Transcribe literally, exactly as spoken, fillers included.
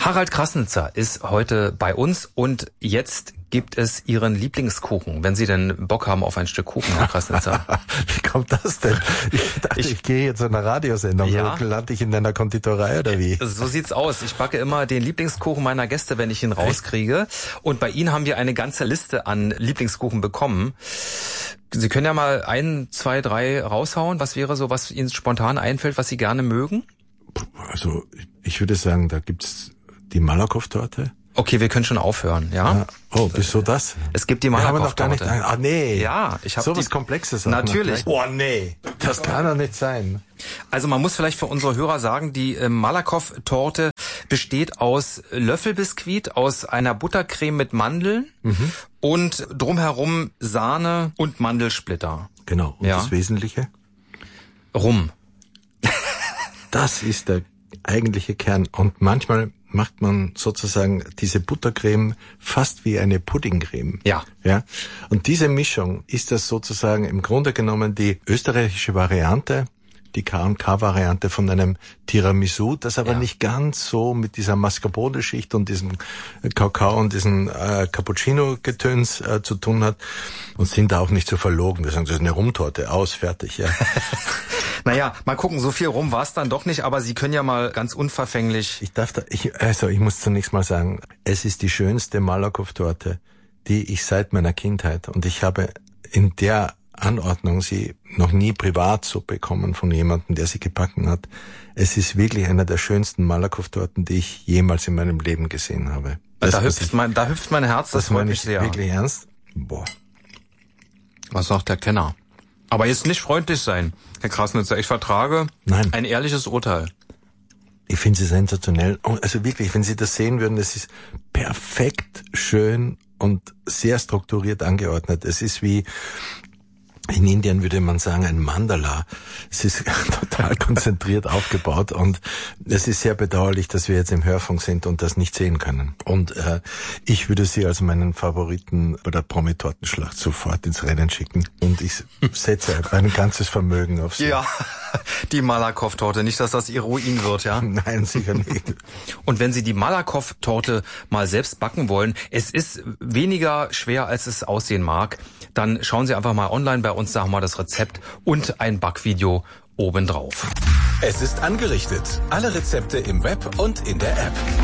Harald Krasnitzer ist heute bei uns und jetzt gibt es Ihren Lieblingskuchen, wenn Sie denn Bock haben auf ein Stück Kuchen, Herr Krasnitzer. Wie kommt das denn? Ich dachte, ich, ich gehe jetzt zu einer Radiosendung. Ja. Lande ich in einer Konditorei oder wie? So sieht's aus. Ich backe immer den Lieblingskuchen meiner Gäste, wenn ich ihn rauskriege. Und bei Ihnen haben wir eine ganze Liste an Lieblingskuchen bekommen. Sie können ja mal ein, zwei, drei raushauen. Was wäre so, was Ihnen spontan einfällt, was Sie gerne mögen? Also ich würde sagen, da gibt's die Malakoff-Torte. Okay, wir können schon aufhören, ja? ja. Oh, wieso das? Es gibt die Malakoff-Torte. Ah, nee. Ja, ich habe so was Komplexes. Natürlich. Oh, nee. Das kann doch nicht sein. Also man muss vielleicht für unsere Hörer sagen, die äh, Malakoff-Torte besteht aus Löffelbiskuit, aus einer Buttercreme mit Mandeln mhm. und drumherum Sahne und Mandelsplitter. Genau. Und ja. das Wesentliche? Rum. Das ist der eigentliche Kern. Und manchmal macht man sozusagen diese Buttercreme fast wie eine Puddingcreme. Ja. Ja. Und diese Mischung ist das sozusagen im Grunde genommen die österreichische Variante, die K und K-Variante von einem Tiramisu, das aber ja. nicht ganz so mit dieser Mascarpone-Schicht und diesem Kakao und diesem äh, Cappuccino-Getöns äh, zu tun hat und sind da auch nicht so verlogen. Wir sagen, das ist eine Rumtorte, aus, fertig, ja. Naja, mal gucken, so viel rum war es dann doch nicht, aber Sie können ja mal ganz unverfänglich... Ich darf da, ich, also ich muss zunächst mal sagen, es ist die schönste Malakoff-Torte, die ich seit meiner Kindheit, und ich habe in der Anordnung sie noch nie privat so bekommen von jemandem, der sie gebacken hat. Es ist wirklich einer der schönsten Malakoff-Torten, die ich jemals in meinem Leben gesehen habe. Das, da, hüpft ich, mein, da hüpft mein Herz, das, das freut mich sehr. Wirklich ernst? Boah. Was sagt der Kenner? Aber jetzt nicht freundlich sein, Herr Krasnitzer. Ich vertrage Nein. ein ehrliches Urteil. Ich finde sie sensationell. Also wirklich, wenn Sie das sehen würden, es ist perfekt schön und sehr strukturiert angeordnet. Es ist wie... In Indien würde man sagen, ein Mandala. Es ist total konzentriert aufgebaut und es ist sehr bedauerlich, dass wir jetzt im Hörfunk sind und das nicht sehen können. Und äh, ich würde sie als meinen Favoriten bei der Promi-Tortenschlacht sofort ins Rennen schicken. Und ich setze ein ganzes Vermögen auf sie. Ja, die Malakoff-Torte. Nicht, dass das ihr Ruin wird, ja? Nein, sicher nicht. Und wenn Sie die Malakoff-Torte mal selbst backen wollen, es ist weniger schwer, als es aussehen mag, dann schauen Sie einfach mal online bei uns, sagen wir mal das Rezept und ein Backvideo obendrauf. Es ist angerichtet. Alle Rezepte im Web und in der App.